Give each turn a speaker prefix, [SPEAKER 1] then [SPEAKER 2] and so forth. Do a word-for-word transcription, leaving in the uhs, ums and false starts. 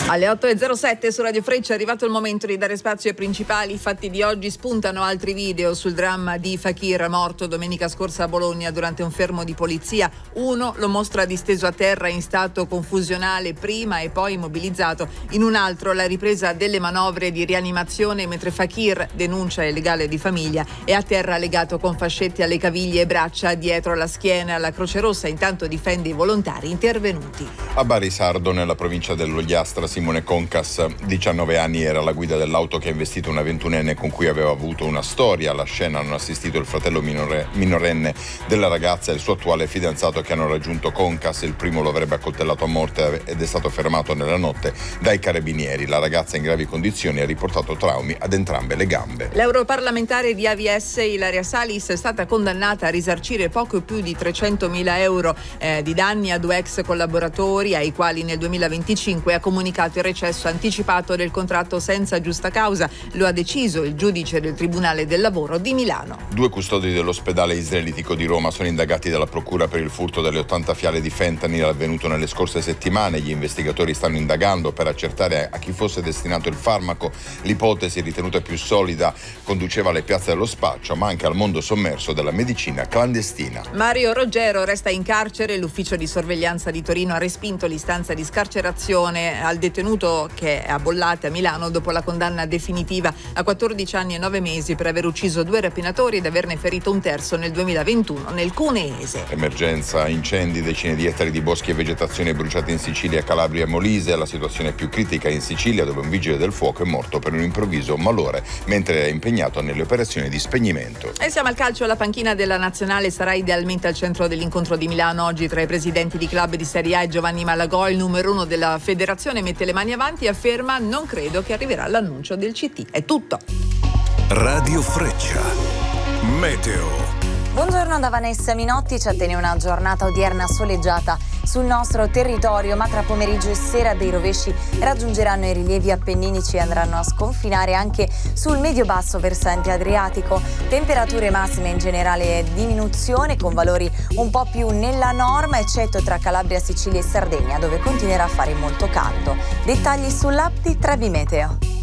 [SPEAKER 1] Alle otto e zero sette su Radio Freccia è arrivato il momento di dare spazio ai principali fatti di oggi. Spuntano altri video sul dramma di Fakir, morto domenica scorsa a Bologna durante un fermo di polizia. Uno lo mostra disteso a terra in stato confusionale, prima e poi immobilizzato. In un altro la ripresa delle manovre di rianimazione mentre Fakir, denuncia il legale di famiglia, è a terra legato con fascetti alle caviglie e braccia, dietro la schiena. La Croce Rossa intanto difende i volontari intervenuti.
[SPEAKER 2] A Bari Sardo, nella provincia dell'Ogliastra, Simone Concas, diciannove anni, era alla guida dell'auto che ha investito una ventunenne con cui aveva avuto una storia. Alla scena hanno assistito il fratello minore, minorenne della ragazza e il suo attuale fidanzato, che hanno raggiunto Concas. Il primo lo avrebbe accoltellato a morte ed è stato fermato nella notte dai carabinieri. La ragazza in gravi condizioni ha riportato traumi ad entrambe le gambe.
[SPEAKER 1] L'europarlamentare di A V S Ilaria Salis è stata condannata a risarcire poco più di trecentomila euro eh, di danni a due ex collaboratori ai quali nel duemilaventicinque ha comunicato il recesso anticipato del contratto senza giusta causa. Lo ha deciso il giudice del Tribunale del Lavoro di Milano.
[SPEAKER 2] Due custodi dell'ospedale israelitico di Roma sono indagati dalla procura per il furto delle ottanta fiale di fentanyl avvenuto nelle scorse settimane. Gli investigatori stanno indagando per accertare a chi fosse destinato il farmaco. L'ipotesi, ritenuta più solida, conduceva alle piazze dello spaccio, ma anche al mondo sommerso della medicina clandestina.
[SPEAKER 1] Mario Roggero resta in carcere. L'ufficio di sorveglianza di Torino ha respinto l'istanza di scarcerazione al detenuto che è a Bollate a Milano dopo la condanna definitiva a quattordici anni e nove mesi per aver ucciso due rapinatori ed averne ferito un terzo nel duemilaventuno nel Cuneese.
[SPEAKER 2] Emergenza incendi, decine di ettari di boschi e vegetazione bruciati in Sicilia, Calabria e Molise. La situazione più critica in Sicilia, dove un vigile del fuoco è morto per un improvviso malore mentre è impegnato nelle operazioni di spegnimento.
[SPEAKER 1] E siamo al calcio. La panchina della nazionale sarà idealmente al centro dell'incontro di Milano oggi tra i presidenti di club di Serie A e Giovanni Malagò. Il numero uno della federazione mette le mani avanti e afferma: non credo che arriverà l'annuncio del C T. È tutto.
[SPEAKER 3] Radio Freccia. Meteo.
[SPEAKER 4] Buongiorno da Vanessa Minotti. Ci attende una giornata odierna soleggiata sul nostro territorio, ma tra pomeriggio e sera dei rovesci raggiungeranno i rilievi appenninici e andranno a sconfinare anche sul medio-basso versante adriatico. Temperature massime in generale diminuzione, con valori un po' più nella norma, eccetto tra Calabria, Sicilia e Sardegna, dove continuerà a fare molto caldo. Dettagli sull'app di Trebi Meteo.